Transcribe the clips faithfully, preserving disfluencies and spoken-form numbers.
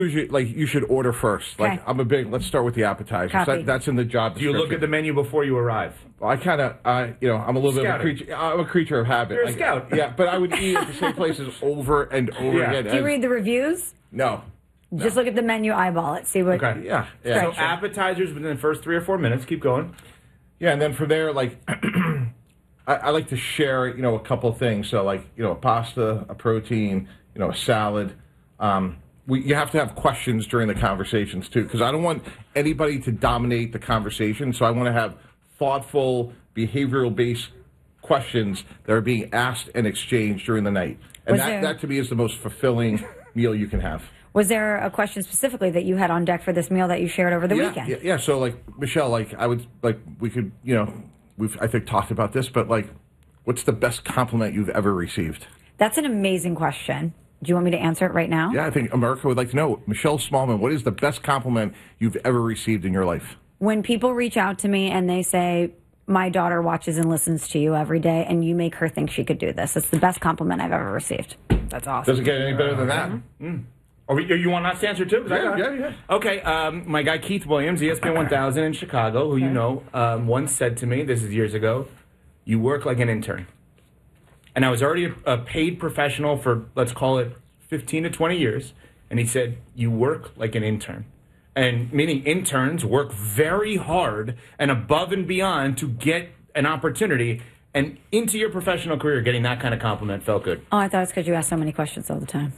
Usually, like you should order first. Like Okay. I'm a big. Let's start with the appetizers. Copy. That, that's in the job Do you description. look at the menu before you arrive? I kind of, I you know, I'm a little bit of a Scouting. creature. I'm a creature of habit. You're a Like, scout. Yeah, but I would eat at the same places over and over Yeah. again. Do you read the reviews? No. Just look at the menu, eyeball it, see what. Okay. Yeah. Yeah. So Right. appetizers within the first three or four minutes. Keep going. Yeah, and then from there, like, I, I like to share, you know, a couple things. So, like, you know, a pasta, a protein, you know, a salad. Um, we, you have to have questions during the conversations, too, because I don't want anybody to dominate the conversation. So I want to have thoughtful, behavioral-based questions that are being asked and exchanged during the night. And Was that, there- that, to me, is the most fulfilling meal you can have. Was there a question specifically that you had on deck for this meal that you shared over the yeah, weekend? Yeah, yeah, so like Michelle, like I would like we could, you know, we've I think talked about this, but like what's the best compliment you've ever received? That's an amazing question. Do you want me to answer it right now? Yeah, I think America would like to know. Michelle Smallman, what is the best compliment you've ever received in your life? When people reach out to me and they say, my daughter watches and listens to you every day and you make her think she could do this. It's the best compliment I've ever received. That's awesome. Does it get any better than that? Mm. Are we, you want us to answer too? 'Cause I Yeah, got it. yeah, yeah. Okay, um, my guy Keith Williams, E S P N one thousand in Chicago, who you know, um, once said to me, this is years ago, you work like an intern. And I was already a, a paid professional for, let's call it, fifteen to twenty years. And he said, you work like an intern. And meaning interns work very hard and above and beyond to get an opportunity. And into your professional career, getting that kind of compliment felt good. Oh, I thought it's because you ask so many questions all the time.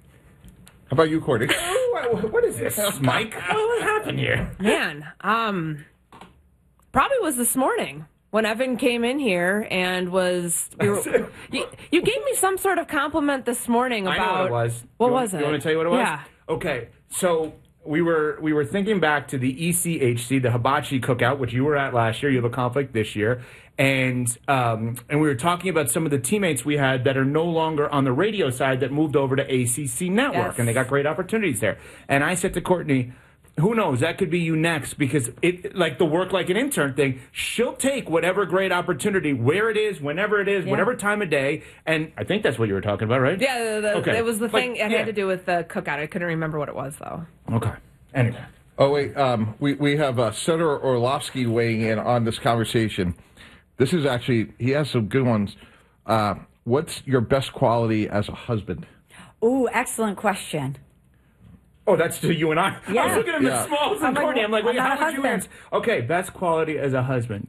How about you, Courtney? what, what is this, Mike? What happened here? Man, um, probably was this morning when Evan came in here and was. We were, you, you gave me some sort of compliment this morning about. I know what it was. What You was want, it? You want me to tell you what it was? Yeah. Okay, so we were we were thinking back to the E C H C, the Hibachi Cookout, which you were at last year. You have a conflict this year, and um, and we were talking about some of the teammates we had that are no longer on the radio side that moved over to A C C Network, Yes. and they got great opportunities there. And I said to Courtney, who knows? That could be you next, because it, like the work like an intern thing, she'll take whatever great opportunity, where it is, whenever it is, Yeah. whatever time of day. And I think that's what you were talking about, right? Yeah, the, the, Okay. it was the Like, thing. It yeah. had to do with the cookout. I couldn't remember what it was though. Okay. Anyway. Oh, wait. Um, we, we have uh, Senator Orlovsky weighing in on this conversation. This is actually, he has some good ones. Uh, what's your best quality as a husband? Ooh, excellent question. Oh, that's to you and I. I Yeah. was looking at him Yeah. as Smalls and I'm like, Courtney. I'm like, I'm wait, not how a would you husband. answer? Okay, best quality as a husband.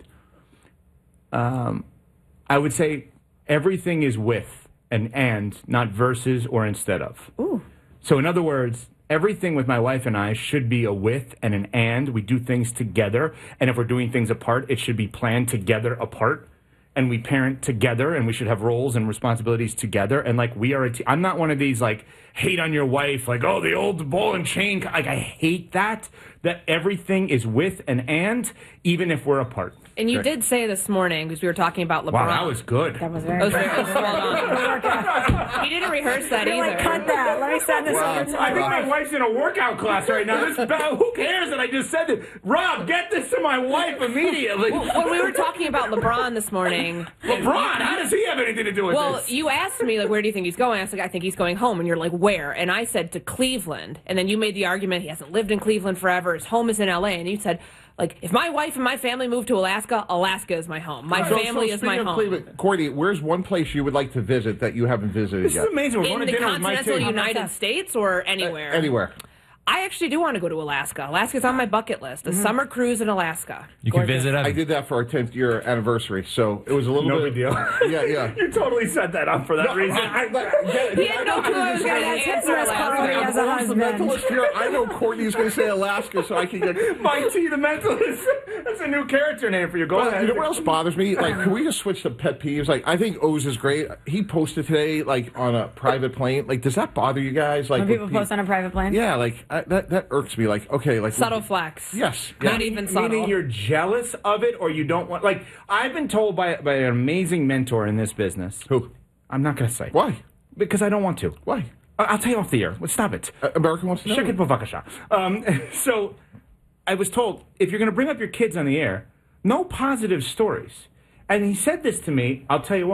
Um, I would say everything is with an and, not versus or instead of. Ooh. So in other words, everything with my wife and I should be a with and an and. We do things together. And if we're doing things apart, it should be planned together apart. And we parent together, and we should have roles and responsibilities together. And like we are a team. I'm not one of these like hate on your wife, like, oh, the old ball and chain. Like I hate that, that everything is with and and, even if we're apart. And you Okay. did say this morning, because we were talking about LeBron. Wow, that was good. That was very That was good. very- that was well done. He didn't rehearse that You're either. like, cut that. Let me send this Wow. over to I think my my wife's in a workout class right now. This, who cares that I just said it? Rob, get this to my wife immediately. When we were talking about LeBron this morning, LeBron, how does he have anything to do with well, this? you asked me, like, where do you think he's going? I was like, I think he's going home. And you're like, where? And I said, to Cleveland. And then you made the argument he hasn't lived in Cleveland forever. His home is in L A. And you said, like, if my wife and my family move to Alaska, Alaska is my home. My So- family so is my speaking of home. Cleveland, Courtney, where's one place you would like to visit that you haven't visited This yet? is amazing. We're In going to the dinner with Mike continental Tate. United States or anywhere? Anywhere. I actually do want to go to Alaska. Alaska's on my bucket list. A Mm-hmm. summer cruise in Alaska. You can Gorgeous. visit I Evan. did that for our tenth year anniversary, so it was a little No bit. big deal. Yeah, yeah. You totally set that up for that reason. I, I, He had no clue I was going to That's his answer best quality Alaska. as a I'm the husband. mentalist here. I know Courtney's going to say Alaska, so I can get. Mike T, the mentalist. That's a new character name for you. Go Well, ahead. you know what else bothers me? Like, can we just switch to pet peeves? Like, I think O's is great. He posted today, like, on a private plane. Like, does that bother you guys? Like, When people with post on a private plane? Yeah, like I, that. That irks me. Like, okay, like Subtle flex. Yes. Not yeah. even subtle. Meaning you're jealous of it, or you don't want. Like I've been told by by an amazing mentor in this business. Who? I'm not going to say Why? because I don't want to. Why? I- I'll tell you off the air. Well, stop it. Uh, America wants to know. Shekhet Bavakasha. Um, so I was told if you're going to bring up your kids on the air, no positive stories. And he said this to me. I'll tell you why.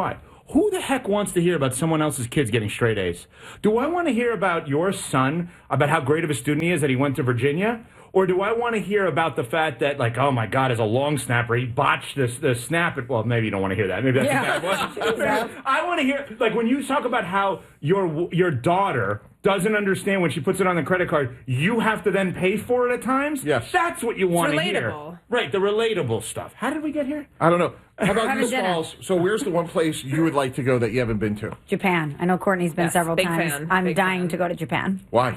Who the heck wants to hear about someone else's kids getting straight A's? Do I want to hear about your son, about how great of a student he is that he went to Virginia? Or do I want to hear about the fact that, like, oh, my God, as a long snapper, he botched this, the snap? At, well, maybe you don't want to hear that. Maybe that's Yeah. a bad one. I want to hear, like, when you talk about how your your daughter doesn't understand when she puts it on the credit card, you have to then pay for it at times? Yes. That's what you want to hear. relatable. Right, the relatable stuff. How did we get here? I don't know. How about Having you, dinner. Smalls? So where's the one place you would like to go that you haven't been to? Japan. I know Courtney's been Yes, several big times. fan, I'm big dying fan. to go to Japan. Why?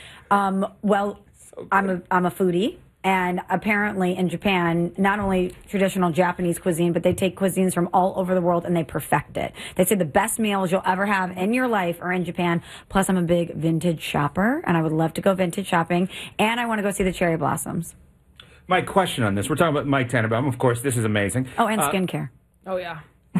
Um, well, I'm a I'm a foodie, and apparently in Japan, not only traditional Japanese cuisine, but they take cuisines from all over the world and they perfect it. They say the best meals you'll ever have in your life are in Japan. Plus, I'm a big vintage shopper, and I would love to go vintage shopping, and I want to go see the cherry blossoms. My question on this, we're talking about Mike Tannenbaum. Of course, this is amazing. Oh, and Uh, skincare. Oh yeah.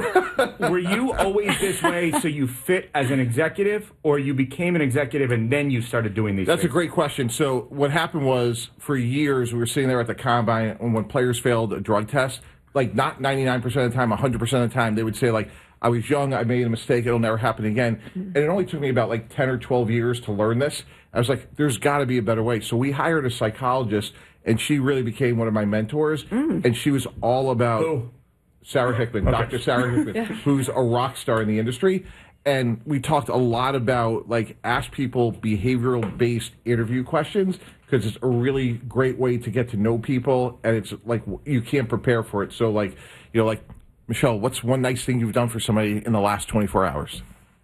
Were you always this way so you fit as an executive, or you became an executive and then you started doing these That's a things? great question. So what happened was, for years, we were sitting there at the combine, and when players failed a drug test, like not ninety-nine percent of the time, one hundred percent of the time, they would say, like, I was young, I made a mistake, it'll never happen again. And it only took me about like ten or twelve years to learn this. I was like, there's got to be a better way. So we hired a psychologist, and she really became one of my mentors, and she was all about... Who? Sarah Hickman, Doctor Sarah Hickman, who's a rock star in the industry. And we talked a lot about, like, ask people behavioral-based interview questions, because it's a really great way to get to know people, and it's, like, you can't prepare for it. So, like, you know, like, Michelle, what's one nice thing you've done for somebody in the last twenty-four hours?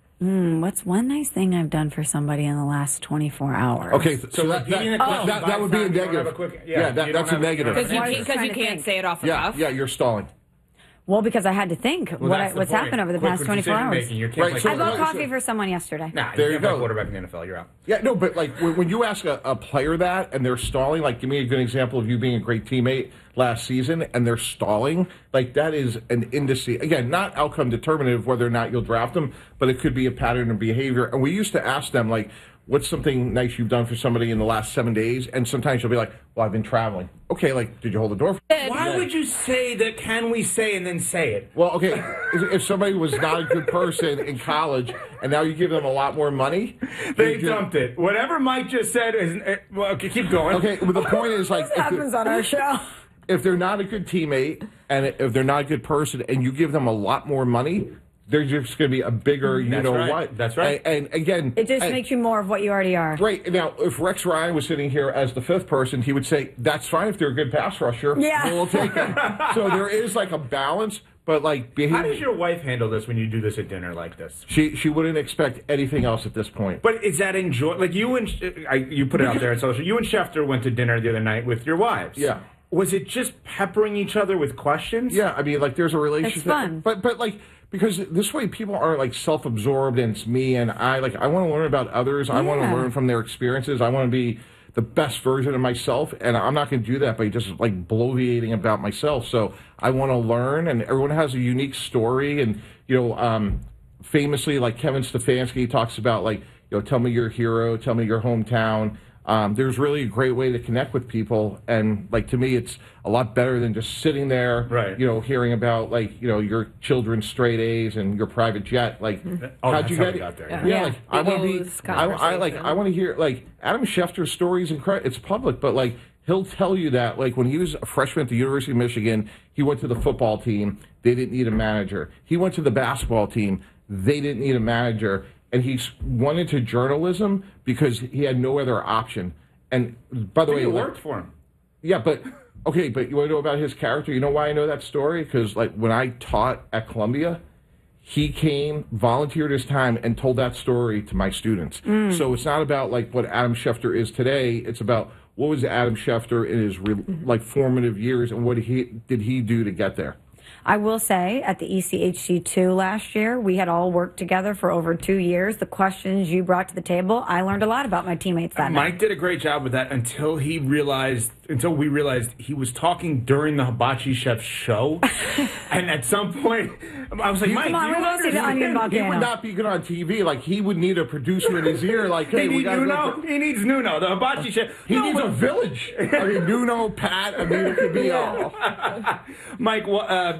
What's one nice thing I've done for somebody in the last twenty-four hours? Okay, so, So that, that, repeating the that, question that, by that would be a time you don't have negative. a quick- yeah, yeah, that, you don't that's a have a- negative. Because you, Why is can't- this 'cause you trying to can't think? say it off the Yeah, cuff. yeah, you're stalling. Well, because I had to think Well, what that's I, the what's point. happened over the Quick past twenty-four hours. decision-making. You can't Right, play so- I bought so- coffee for someone yesterday. Nah, There you you can't play go. quarterback in the N F L. You're out. Yeah, no, but like when, when you ask a, a player that and they're stalling, like give me a good example of you being a great teammate last season and they're stalling, like that is an indice. Again, not outcome determinative whether or not you'll draft them, but it could be a pattern of behavior. And we used to ask them, like, what's something nice you've done for somebody in the last seven days? And sometimes you'll be like, well, I've been traveling. Okay, like, did you hold the door? For- Why would you say that? Can we say and then say it? well, okay, if, if somebody was not a good person in college and now you give them a lot more money, They you- dumped it. Whatever Mike just said is. uh, Well, okay, keep going. Okay, but the point is, like, if they're- Happens on our show. if they're not a good teammate and if they're not a good person and you give them a lot more money, they're just going to be a bigger, you That's know right. what? That's right. And, and again, It just and- makes you more of what you already are. right now. If Rex Ryan was sitting here as the fifth person, he would say, "That's fine if they're a good pass rusher. Yeah. We'll take them." So there is like a balance, but like How behavior. does your wife handle this when you do this at dinner like this? She she wouldn't expect anything else at this point. But is that enjoy? Like you and I, you put it out there on social. You and Schefter went to dinner the other night with your wives. Yeah. Was it just peppering each other with questions? Yeah, I mean, like there's a relationship, fun. but but like because this way people aren't like self-absorbed and it's me and I. Like I want to learn about others. I want to Yeah. learn from their experiences. I want to be the best version of myself, and I'm not going to do that by just like bloviating about myself. So I want to learn, and everyone has a unique story, and you know, um, famously, like Kevin Stefanski talks about, like you know, tell me your hero, tell me your hometown. Um, there's really a great way to connect with people, and like to me, it's a lot better than just sitting there, Right. you know, hearing about like you know your children's straight A's and your private jet. Like, Oh, how'd that's you how get we it? got there. Yeah, Yeah. like I want to be. Those I, I like. conversations. I want to hear like Adam Schefter's stories and it's public, but like he'll tell you that like when he was a freshman at the University of Michigan, he went to the football team. They didn't need a manager. He went to the basketball team. They didn't need a manager, and he went into journalism because he had no other option. And by the way, It like- worked for him. yeah, but okay, but you want to know about his character? You know why I know that story? Because like when I taught at Columbia, he came, volunteered his time, and told that story to my students. So it's not about like what Adam Schefter is today. It's about what was Adam Schefter in his re- like formative years and what he did he do to get there. I will say at the E C H C two last year, we had all worked together for over two years. The questions you brought to the table, I learned a lot about my teammates that Mike night. did a great job with that until he realized, until we realized he was talking during the Hibachi Chef show. And at some point, I was like, Mike, Come on, you we wanna see the understand? onion He would volcano. not be good on T V. Like he would need a producer in his ear. Like, hey, He we needs got to Nuno. go. He needs Nuno, the Hibachi Chef. He No, needs but- a village. I mean, Nuno, Pat. I mean, it could be all. Mike, wha- uh,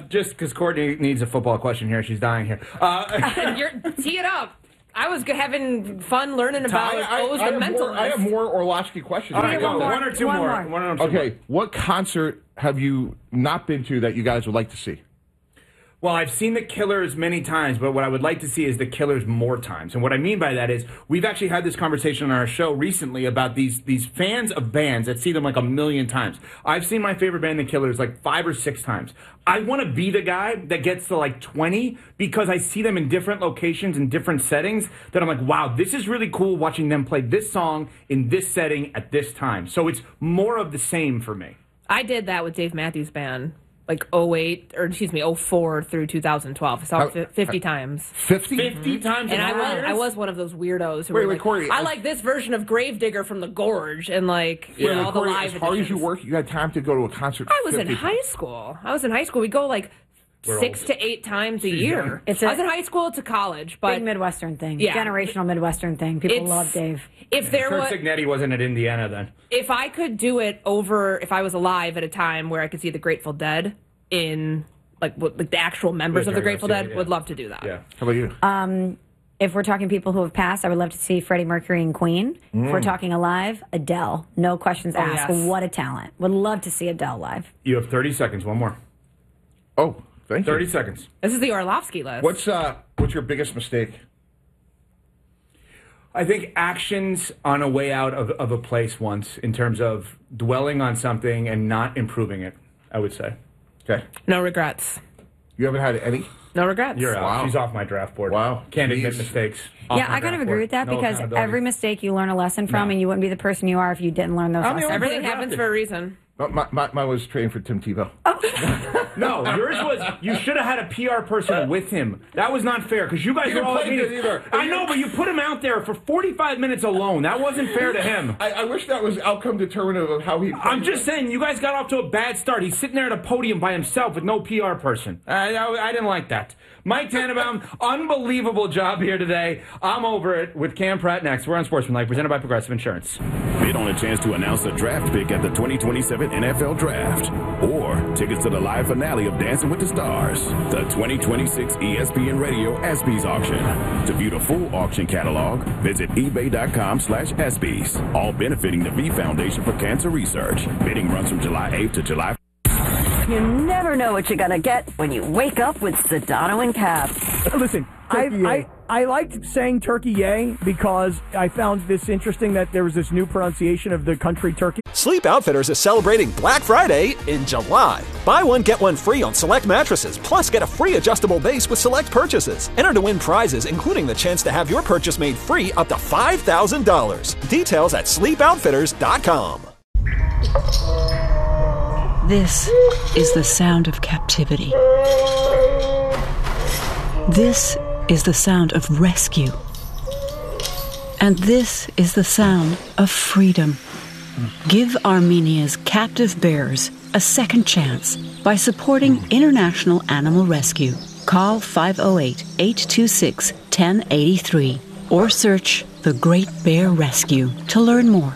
just because Courtney needs a football question here. She's dying here. Uh, You're tee it up. I was g- having fun learning about I, I, O's I the have mental. more, I have more Orlovsky questions. all right, go. one more. One or two One more. more. One or two Okay, more. what concert have you not been to that you guys would like to see? Well, I've seen the Killers many times, but what I would like to see is the Killers more times. And what I mean by that is we've actually had this conversation on our show recently about these these fans of bands that see them like a million times. I've seen my favorite band, the Killers, like five or six times. I want to be the guy that gets to like twenty because I see them in different locations and different settings that I'm like, wow, this is really cool watching them play this song in this setting at this time. So it's more of the same for me. I did that with Dave Matthews Band, like oh eight, or excuse me, oh four through two thousand twelve. I saw it fi- fifty times. fifty? fifty times in And I was, years? I was one of those weirdos who Wait, were wait, like, Corey, I as- like this version of Gravedigger from the Gorge, and like, you Wait, know, wait, all the Corey, live as hard as you editions. work, you had time to go to a concert. I was in fifty high school. I was in high school. We go like We're six old. to eight times a year. young. It's I a- was in high school to college, but Big Midwestern thing. Yeah. Generational Midwestern thing. People It's- love Dave. if there Kurt was, Signetti wasn't at Indiana then. if I could do it over, if I was alive at a time where I could see the Grateful Dead in like, what, like the actual members Yeah, of the Jerry Grateful Garcia, Dead, yeah. would love to do that. Yeah. How about you? If we're talking people who have passed, I would love to see Freddie Mercury and Queen. If we're talking alive, Adele. No questions asked. yes. What a talent. Would love to see Adele live. You have thirty seconds. One more. Oh, thank thirty you. seconds. This is the Orlovsky list. What's uh, what's your biggest mistake? I think actions on a way out of, of a place once in terms of dwelling on something and not improving it, I would say. Okay, No regrets. you haven't had any. No regrets. You're out. Wow. She's off my draft board. Wow. Can't admit Jeez. mistakes. Off yeah, my I kind of draft agree board. with that No because accountability. every mistake you learn a lesson from, No. and you wouldn't be the person you are if you didn't learn those I'm the lessons. only Everything player happens drafted. for a reason. My, my, mine was training for Tim Tebow. No, yours was, you should have had a P R person with him. That was not fair because you guys He were didn't all at play meetings. good either. I know, but you put him out there for forty-five minutes alone. That wasn't fair to him. I, I wish that was outcome determinative of how he. I'm just saying, you guys got off to a bad start. He's sitting there at a podium by himself with no P R person. I, I, I didn't like that. Mike Tannenbaum, unbelievable job here today. I'm over it with Cam Pratt next. We're on Sportsmanlike, presented by Progressive Insurance. Bid on a chance to announce a draft pick at the twenty twenty-seven N F L Draft. Or tickets to the live finale of Dancing with the Stars. The twenty twenty-six E S P N Radio ESPYs auction. To view the full auction catalog, visit ebay.com slash ESPYs. All benefiting the V Foundation for Cancer Research. Bidding runs from July eighth to July. You never know what you're going to get when you wake up with Sedano and Cap. Listen, I, I I liked saying turkey yay because I found this interesting that there was this new pronunciation of the country turkey. Sleep Outfitters is celebrating Black Friday in July. Buy one, get one free on select mattresses, plus get a free adjustable base with select purchases. Enter to win prizes, including the chance to have your purchase made free up to five thousand dollars. Details at sleep outfitters dot com. This is the sound of captivity. This is the sound of rescue. And this is the sound of freedom. Give Armenia's captive bears a second chance by supporting International Animal Rescue. Call five oh eight, eight two six, one oh eight three or search The Great Bear Rescue to learn more.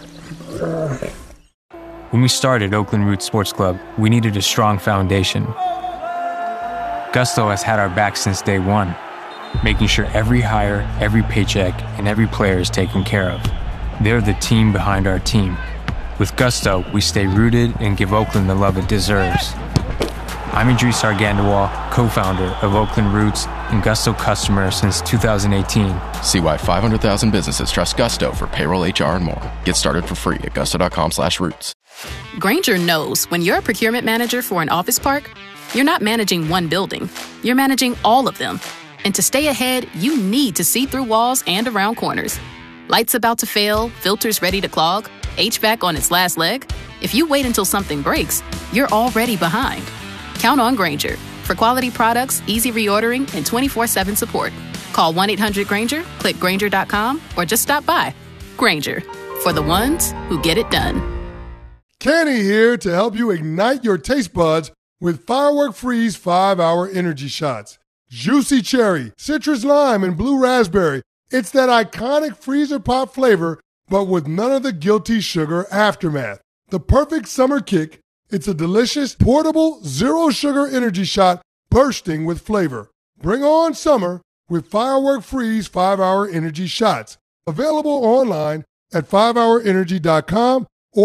When we started Oakland Roots Sports Club, we needed a strong foundation. Gusto has had our back since day one, making sure every hire, every paycheck, and every player is taken care of. They're the team behind our team. With Gusto, we stay rooted and give Oakland the love it deserves. I'm Idris Argandawal, co-founder of Oakland Roots and Gusto customer since two thousand eighteen. See why five hundred thousand businesses trust Gusto for payroll, H R, and more. Get started for free at gusto.com slash roots. Grainger knows when you're a procurement manager for an office park, you're not managing one building. You're managing all of them. And to stay ahead, you need to see through walls and around corners. Lights about to fail, filters ready to clog, H V A C on its last leg. If you wait until something breaks, you're already behind. Count on Grainger for quality products, easy reordering, and twenty-four seven support. Call one eight hundred Grainger, click Grainger dot com, or just stop by. Grainger, for the ones who get it done. Kenny here to help you ignite your taste buds with Firework Freeze five hour energy shots. Juicy cherry, citrus lime, and blue raspberry. It's that iconic freezer pop flavor, but with none of the guilty sugar aftermath. The perfect summer kick. It's a delicious, portable, zero-sugar energy shot bursting with flavor. Bring on summer with Firework Freeze five hour Energy Shots. Available online at five hour energy dot com